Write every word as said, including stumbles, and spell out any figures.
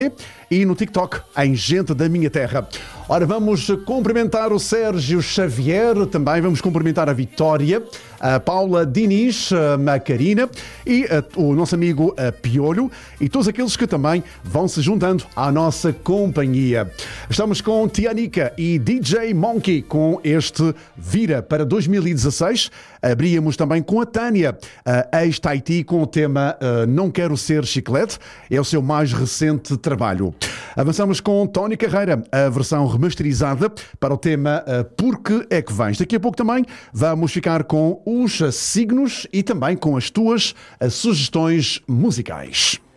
e no TikTok em Gente da Minha Terra. Ora, vamos cumprimentar o Sérgio Xavier, também vamos cumprimentar a Vitória, a Paula Diniz, a Macarina e a, o nosso amigo a Piolho e todos aqueles que também vão se juntando à nossa companhia. Estamos com Tianica e D J Monkey com este Vira para dois mil e dezasseis. Abríamos também com a Tânia, a ex-Tahiti, com o tema uh, Não Quero Ser Chiclete. É o seu mais recente trabalho. Avançamos com Tony Carreira, a versão remasterizada para o tema uh, Porque é que Vens. Daqui a pouco também vamos ficar com os signos e também com as tuas uh, sugestões musicais.